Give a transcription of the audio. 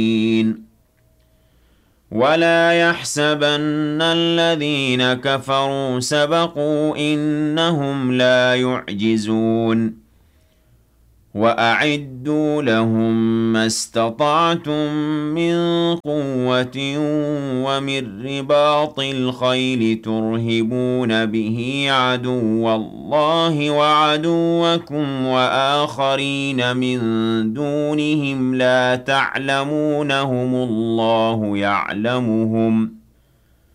ولا يحسبن الذين كفروا سبقوا إنهم لا يعجزون وأعدوا لهم ما استطعتم من قوة ومن رباط الخيل ترهبون به عدو الله وعدوكم وآخرين من دونهم لا تعلمونهم الله يعلمهم